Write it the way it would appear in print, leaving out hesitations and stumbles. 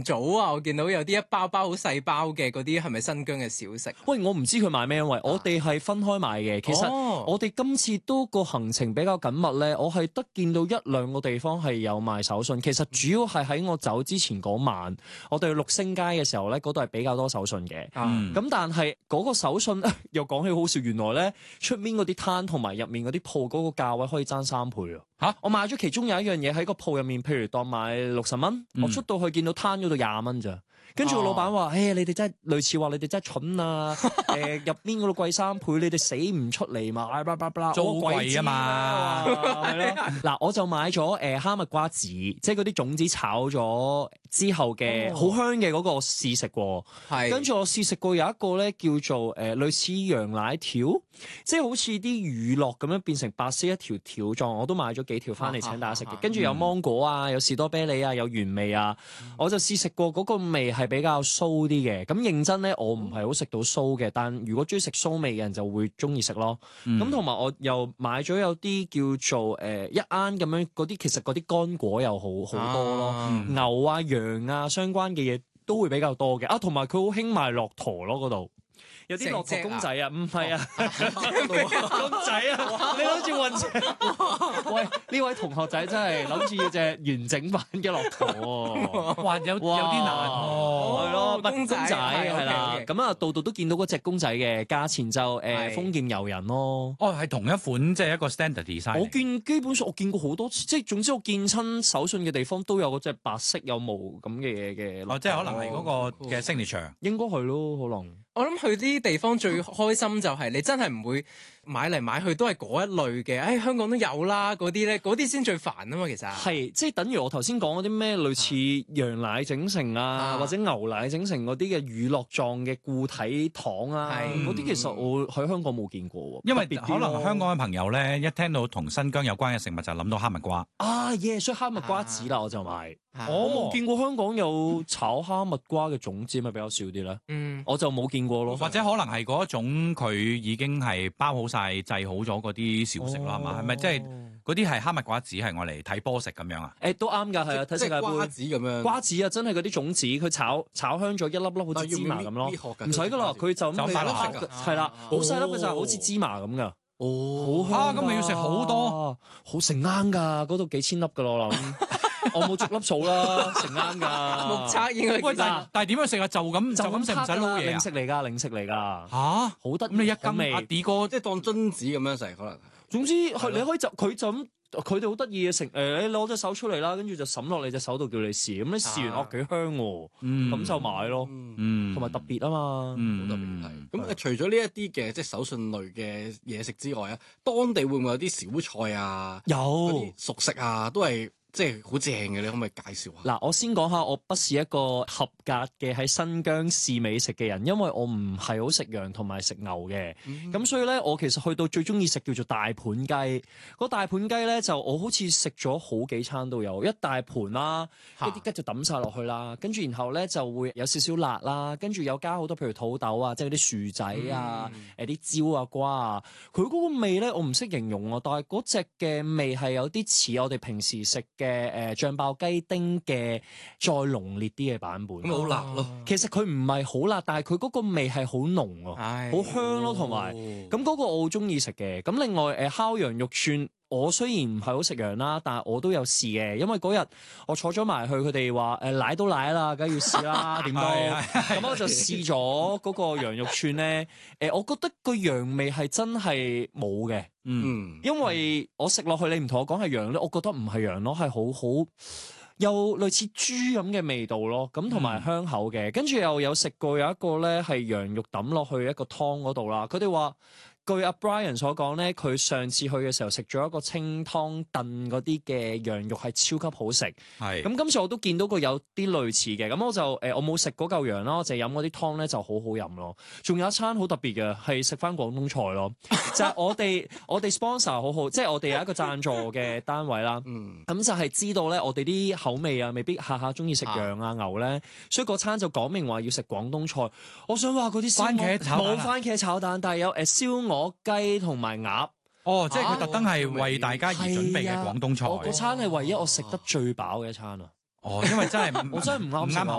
紅棗啊，我見到有啲一包包好細包嘅嗰啲，係咪新疆嘅小食？ 喂，我唔知佢買咩，因為我哋係分開買嘅。其實我哋今次都個行程比較緊密咧，我係得見到一兩個地方係有賣手信。其實主要係喺我走之前嗰晚，我哋去六星街嘅時候咧，嗰度係比較多手信嘅。咁但係嗰個手信又講起好笑，原來咧出面嗰啲攤同埋入面嗰啲鋪嗰個價位可以爭3倍啊！嚇！我買咗其中有一樣嘢喺個鋪入面，譬如當買60蚊，我出到去見到攤嗰度20蚊咋。跟住個老闆話：你哋真係類似話你哋真係蠢啊！入邊嗰度貴3倍，你哋死唔出嚟嘛？ 租貴啊嘛， 係咯。嗱，我就買咗哈密瓜子，即係嗰啲種子炒咗之後嘅好香嘅嗰個試食過。跟住我試食過有一個咧叫做類似羊奶條，即係好似啲乳酪咁樣變成白色一條條狀。我都買咗幾條翻嚟請大家食嘅。跟住有芒果啊，有士多啤梨啊，有原味啊。我就試食過嗰個味係比較酥啲嘅，咁認真咧，我唔係好食到酥嘅，但如果中意食酥味嘅人就會中意食咯。咁同埋我又買咗有啲叫做一罌咁樣嗰啲，其實嗰啲乾果又好多咯，牛啊、羊啊相關嘅嘢都會比較多嘅。同埋佢好興賣駱駝咯嗰度。有啲駱駝公仔啊，唔係啊，公仔啊，你諗住運隻？喂，呢位同學仔真係諗住要隻完整版嘅駱駝喎， 哇，有啲難喎， 係咯， 公仔係啦，咁啊，度度都見到嗰隻公仔嘅，價錢就豐儉由人咯。 係同一款即係一個 standard design。 我基本上我見過好多次，即係總之我見親手信嘅地方都有嗰隻白色有毛咁嘅嘢嘅。 即係可能係嗰個嘅 signature。 應該係咯，可能。 我諗去啲地方最開心就係你真係唔會買嚟買去都係嗰一類嘅，香港都有啦，嗰啲咧，嗰啲先最煩啊嘛，其實係即係等於我頭先講嗰啲咩類似羊奶整成或者牛奶整成嗰啲嘅乳酪狀嘅固體糖啊，嗰啲其實我喺香港冇見過喎。 因為可能香港嘅朋友咧，一聽到同新疆有關嘅食物就諗到哈密瓜。 所以哈密瓜子啦，我就買。我冇見過香港有炒哈密瓜嘅種子，咪比較少啲咧。我就冇見過咯。 或者可能係嗰一種佢已經係包好晒、製好咗嗰啲小食啦，係嘛？係咪即係嗰啲係哈密瓜子係我嚟睇波食咁樣啊？ 都啱㗎，係啊，睇世界盃瓜子咁樣。 瓜子啊，真係嗰啲種子，佢炒香咗一粒粒好似芝麻咁咯。唔使㗎啦，佢就咁快樂食係啦，好細粒嘅就好似芝麻咁㗎。好香咁你要食好多， 好成啱㗎，嗰度幾千粒㗎咯，我諗。我冇逐粒數啦，成啱㗎。 目測應該。 喂，但係點樣食啊？就咁食唔使撈嘢啊？ 零食嚟㗎。好得意。 咁你一斤阿 D 哥即係當榛子咁樣食可能。 總之係你可以佢就咁，佢哋好得意嘅食你攞隻手出嚟啦，跟住就揼落你隻手度叫你試，咁你試完幾香喎，咁就買咯，同埋特別啊嘛， 好特別係。咁除咗呢一啲嘅即係手信類嘅嘢食之外啊，當地會唔會有啲小菜啊？ 有啲熟食啊，都係。即係好正嘅，你可唔可以介紹下？ 嗱，我先講下，我不是一個合格嘅喺新疆試美食嘅人，因為我唔係好食羊同埋食牛嘅，咁所以咧，我其實去到最中意食叫做大盤雞。嗰大盤雞咧，就我好似食咗好幾餐都有，一大盤啦，啲雞就抌晒落去啦，跟住然後咧就會有少少辣啦，跟住有加好多譬如土豆啊，即係嗰啲薯仔啊，啲椒啊瓜啊，佢嗰個味咧我唔識形容啊，但係嗰隻嘅味係有啲似我哋平時食嘅醬爆雞丁嘅再濃烈啲嘅版本， 咁好辣咯。 其實佢唔係好辣，但係佢嗰個味係好濃喎，好香咯，同埋咁嗰個我好中意食嘅。咁另外烤羊肉串，我雖然唔係好食羊啦，但係我都有試嘅，因為嗰日我坐咗埋去，佢哋話奶都奶啦，梗係要試啦，點都咁我就試咗嗰個羊肉串咧。我覺得個羊味係真係冇嘅。因為我食落去，你唔同我講係羊咧，我覺得唔係羊咯，係好有類似豬咁嘅味道咯，咁同埋香口嘅。跟住又有食過有一個咧係羊肉抌落去一個湯嗰度啦，佢哋話。據阿 Brian 所講咧，佢上次去嘅時候食咗一個清湯燉嗰啲嘅羊肉係超級好食。係咁今次我都見到過有啲類似嘅，咁我就我冇食嗰嚿羊啦，我就飲嗰啲湯咧就好好飲咯。仲有一餐好特別嘅係食翻廣東菜咯，就係我哋 sponsor 好好，即係我哋有一個贊助嘅單位啦。咁就係知道咧，我哋啲口味啊，未必下下中意食羊啊牛咧，所以嗰餐就講明話要食廣東菜。我想話嗰啲番茄炒蛋冇番茄炒蛋，但係有燒鵝雞同埋鴨。 即係佢特登係為大家而準備嘅廣東菜。 我嗰餐係唯一我食得最飽嘅一餐啊！ 因為真係我真係唔啱食。